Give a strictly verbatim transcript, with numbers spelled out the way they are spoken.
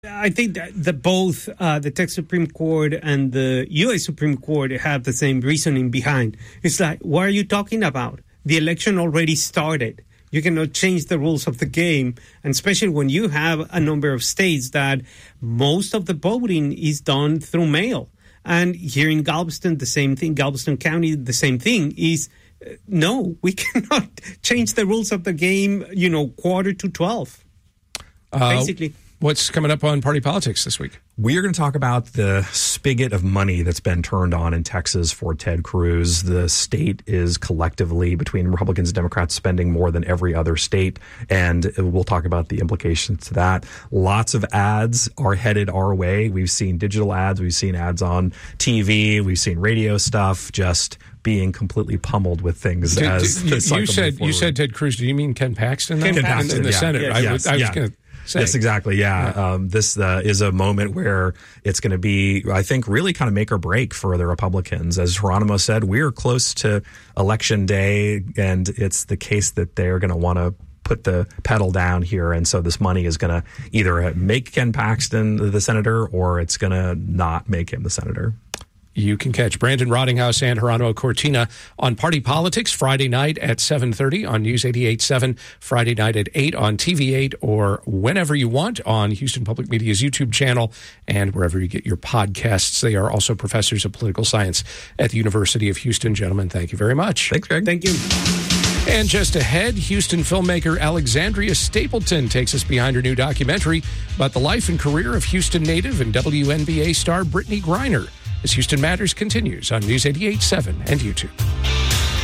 I think that the, both uh, the Texas Supreme Court and the U S Supreme Court have the same reasoning behind. It's like, what are you talking about? The election already started. You cannot change the rules of the game, and especially when you have a number of states that most of the voting is done through mail. And here in Galveston, the same thing. Galveston County, the same thing is, uh, no, we cannot change the rules of the game, you know, quarter to twelve, uh, basically. What's coming up on Party Politics this week? We are going to talk about the spigot of money that's been turned on in Texas for Ted Cruz. The state is collectively, between Republicans and Democrats, spending more than every other state, and we'll talk about the implications to that. Lots of ads are headed our way. We've seen digital ads. We've seen ads on T V. We've seen radio stuff just being completely pummeled with things. Did, as did, the you said you said Ted Cruz. Do you mean Ken Paxton? Ken, Ken Paxton in the yeah. Senate. Yes, I, yes, I was yeah. going to say. Yes, exactly. Yeah. yeah. Um, this uh, is a moment where it's going to be, I think, really kind of make or break for the Republicans. As Geronimo said, we're close to Election Day, and it's the case that they're going to want to put the pedal down here. And so this money is going to either make Ken Paxton the senator, or it's going to not make him the senator. You can catch Brandon Rottinghouse and Geronimo Cortina on Party Politics Friday night at seven thirty on News eighty-eight point seven, Friday night at eight on T V eight, or whenever you want on Houston Public Media's YouTube channel and wherever you get your podcasts. They are also professors of political science at the University of Houston. Gentlemen, thank you very much. Thanks, Greg. Thank you. And just ahead, Houston filmmaker Alexandria Stapleton takes us behind her new documentary about the life and career of Houston native and W N B A star Brittany Griner, as Houston Matters continues on News eighty-eight point seven and YouTube.